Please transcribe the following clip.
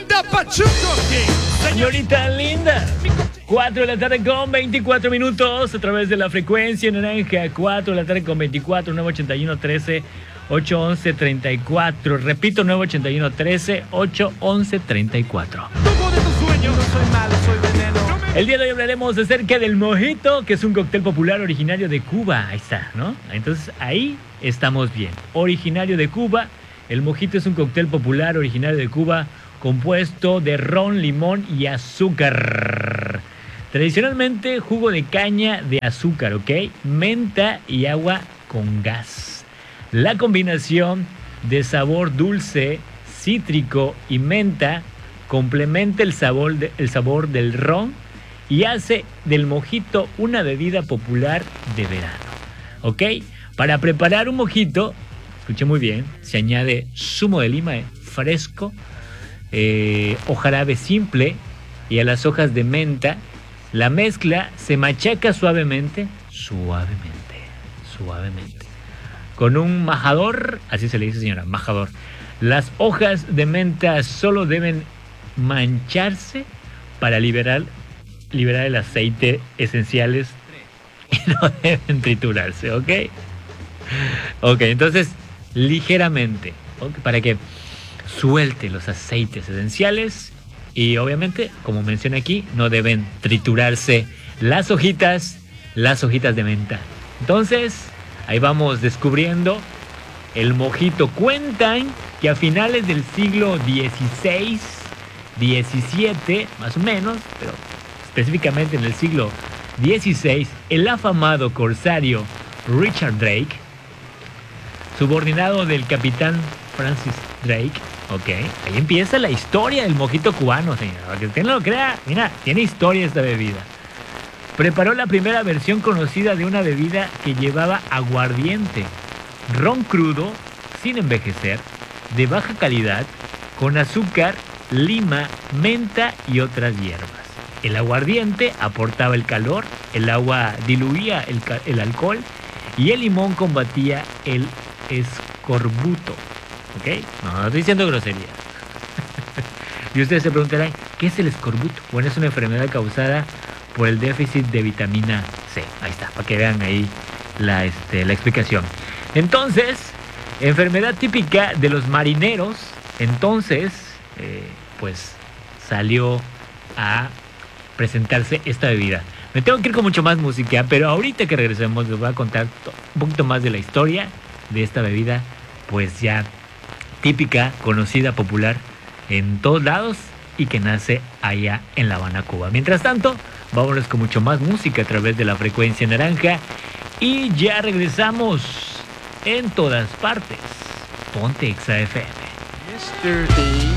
Linda Pachuco. Señorita linda. 4 de la tarde con 24 minutos a través de la frecuencia naranja. 4 de la tarde con 24, 981 13 811 34. Repito, 981 13 811 34. Tuvo de tus sueños, no soy malo, soy veneno. El día de hoy hablaremos acerca del mojito, que es un cóctel popular originario de Cuba. Ahí está, ¿no? Entonces ahí estamos bien. Originario de Cuba. El mojito es un cóctel popular originario de Cuba compuesto de ron, limón y azúcar. Tradicionalmente jugo de caña de azúcar, ¿ok? Menta y agua con gas. La combinación de sabor dulce, cítrico y menta complementa el sabor del ron y hace del mojito una bebida popular de verano, ¿ok? Para preparar un mojito, escuche muy bien, se añade zumo de lima fresco, o jarabe simple y a las hojas de menta. La mezcla se machaca suavemente, con un majador, así se le dice, señora, majador. Las hojas de menta solo deben mancharse para liberar el aceite esenciales y no deben triturarse, ¿ok? Ok, entonces ligeramente, ¿okay? Para que suelte los aceites esenciales y obviamente, como menciona aquí, no deben triturarse las hojitas de menta. Entonces, ahí vamos descubriendo el mojito. Cuentan que a finales del siglo XVI, XVII, más o menos, pero específicamente en el siglo XVI, el afamado corsario Richard Drake, subordinado del capitán Francis Drake, ok, ahí empieza la historia del mojito cubano, señor. Para que usted no lo crea, mira, tiene historia esta bebida. Preparó la primera versión conocida de una bebida que llevaba aguardiente, ron crudo, sin envejecer, de baja calidad, con azúcar, lima, menta y otras hierbas. El aguardiente aportaba el calor, el agua diluía el alcohol y el limón combatía el escorbuto. ¿Ok? No estoy diciendo grosería. Y ustedes se preguntarán, ¿qué es el escorbuto? Bueno, es una enfermedad causada por el déficit de vitamina C. Ahí está, para que vean ahí la explicación. Entonces, enfermedad típica de los marineros. Entonces, pues salió a presentarse esta bebida. Me tengo que ir con mucho más música, pero ahorita que regresemos les voy a contar un poquito más de la historia de esta bebida, pues ya típica, conocida, popular en todos lados y que nace allá en La Habana, Cuba. Mientras tanto, vámonos con mucho más música a través de la frecuencia naranja y ya regresamos en todas partes. Ponte Exa FM. Mr. D.